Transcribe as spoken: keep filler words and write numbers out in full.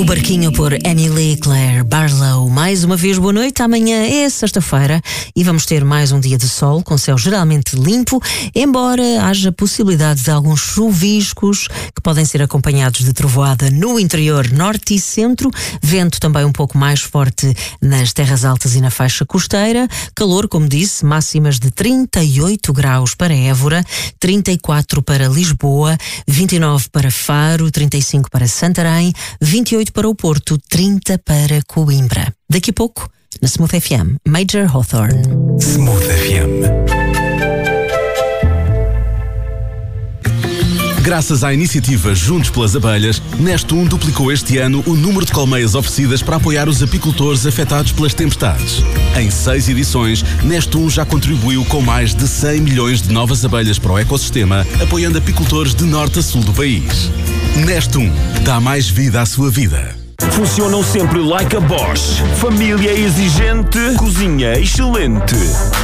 Barquinho por Emily Claire Barlow. Mais uma vez, boa noite. Amanhã é sexta-feira e vamos ter mais um dia de sol, com céu geralmente limpo, embora haja possibilidade de alguns chuviscos que podem ser acompanhados de trovoada no interior norte e centro, vento também um pouco mais forte nas terras altas e na faixa costeira, calor, como disse, máximas de trinta e oito graus para Évora, trinta e quatro para Lisboa, vinte e nove para Faro, trinta e cinco para Santarém, vinte e oito para o Porto, trinta para Coimbra. Daqui a pouco, na Smooth F M, Major Hawthorne. Smooth F M. Graças à iniciativa Juntos pelas Abelhas, Nestum duplicou este ano o número de colmeias oferecidas para apoiar os apicultores afetados pelas tempestades. Em seis edições, Nestum já contribuiu com mais de cem milhões de novas abelhas para o ecossistema, apoiando apicultores de norte a sul do país. Nestum dá mais vida à sua vida. Funcionam sempre like a Bosch. Família exigente, cozinha excelente.